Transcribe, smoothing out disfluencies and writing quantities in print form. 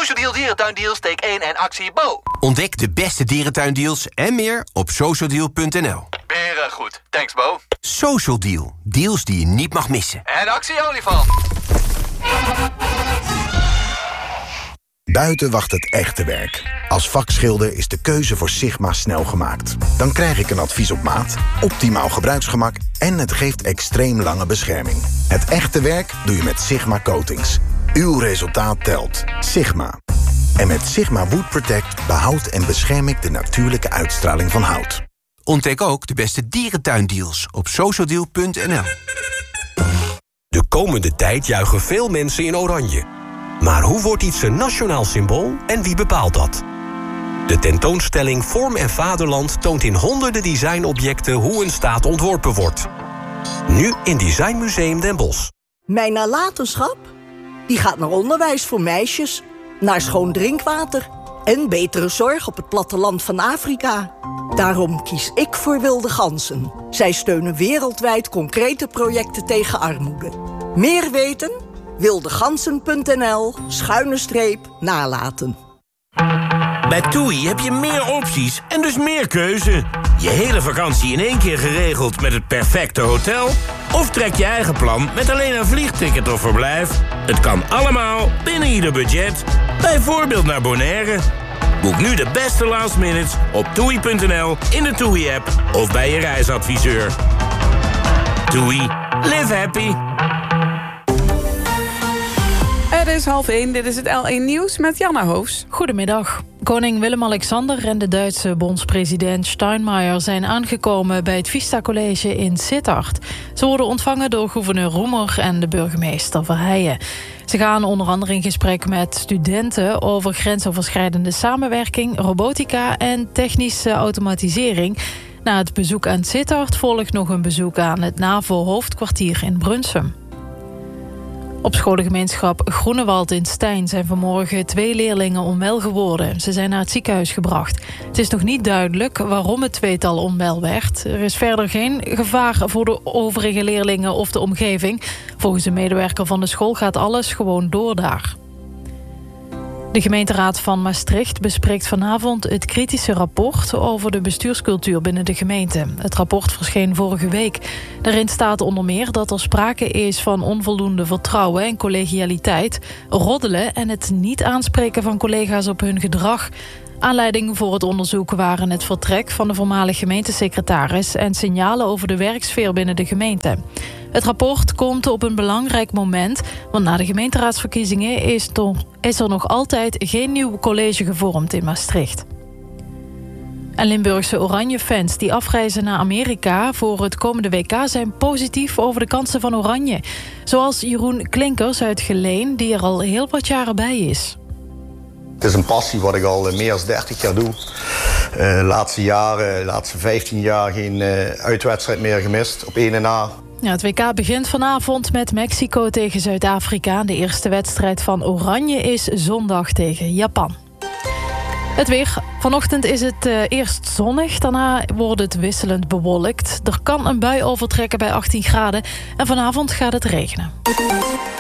Social Deal Dierentuindeals, steek 1 en actie Bo. Ontdek de beste dierentuindeals en meer op socialdeal.nl. Goed, thanks Bo. Social Deal, deals die je niet mag missen. En actie olifant. Buiten wacht het echte werk. Als vakschilder is de keuze voor Sigma snel gemaakt. Dan krijg ik een advies op maat, optimaal gebruiksgemak en het geeft extreem lange bescherming. Het echte werk doe je met Sigma Coatings. Uw resultaat telt. Sigma. En met Sigma Wood Protect behoud en bescherm ik de natuurlijke uitstraling van hout. Ontdek ook de beste dierentuindeals op socialdeal.nl. De komende tijd juichen veel mensen in oranje. Maar hoe wordt iets een nationaal symbool en wie bepaalt dat? De tentoonstelling Vorm en Vaderland toont in honderden designobjecten hoe een staat ontworpen wordt. Nu in Designmuseum Den Bosch. Mijn nalatenschap? Die gaat naar onderwijs voor meisjes, naar schoon drinkwater en betere zorg op het platteland van Afrika. Daarom kies ik voor Wilde Ganzen. Zij steunen wereldwijd concrete projecten tegen armoede. Meer weten? wildegansen.nl/nalaten. Bij TUI heb je meer opties en dus meer keuze. Je hele vakantie in één keer geregeld met het perfecte hotel? Of trek je eigen plan met alleen een vliegticket of verblijf? Het kan allemaal binnen ieder budget. Bijvoorbeeld naar Bonaire. Boek nu de beste last minutes op TUI.nl, in de TUI-app of bij je reisadviseur. TUI. Live happy. Het is 12:30, dit is het L1 Nieuws met Janna Hoofs. Goedemiddag. Koning Willem-Alexander en de Duitse bondspresident Steinmeier zijn aangekomen bij het Vista College in Sittard. Ze worden ontvangen door gouverneur Roemer en de burgemeester Verheijen. Ze gaan onder andere in gesprek met studenten over grensoverschrijdende samenwerking, robotica en technische automatisering. Na het bezoek aan Sittard volgt nog een bezoek aan het NAVO-hoofdkwartier in Brunsum. Op scholengemeenschap Groenewald in Stein zijn vanmorgen 2 leerlingen onwel geworden. Ze zijn naar het ziekenhuis gebracht. Het is nog niet duidelijk waarom het tweetal onwel werd. Er is verder geen gevaar voor de overige leerlingen of de omgeving. Volgens een medewerker van de school gaat alles gewoon door daar. De gemeenteraad van Maastricht bespreekt vanavond het kritische rapport over de bestuurscultuur binnen de gemeente. Het rapport verscheen vorige week. Daarin staat onder meer dat er sprake is van onvoldoende vertrouwen en collegialiteit, roddelen en het niet aanspreken van collega's op hun gedrag. Aanleiding voor het onderzoek waren het vertrek van de voormalig gemeentesecretaris en signalen over de werksfeer binnen de gemeente. Het rapport komt op een belangrijk moment, want na de gemeenteraadsverkiezingen is er nog altijd geen nieuw college gevormd in Maastricht. En Limburgse Oranje-fans die afreizen naar Amerika voor het komende WK zijn positief over de kansen van Oranje. Zoals Jeroen Klinkers uit Geleen, die er al heel wat jaren bij is. Het is een passie wat ik al meer dan 30 jaar doe. Laatste 15 jaar geen uitwedstrijd meer gemist op 1 na. Ja, het WK begint vanavond met Mexico tegen Zuid-Afrika. De eerste wedstrijd van Oranje is zondag tegen Japan. Het weer. Vanochtend is het eerst zonnig. Daarna wordt het wisselend bewolkt. Er kan een bui overtrekken bij 18 graden. En vanavond gaat het regenen.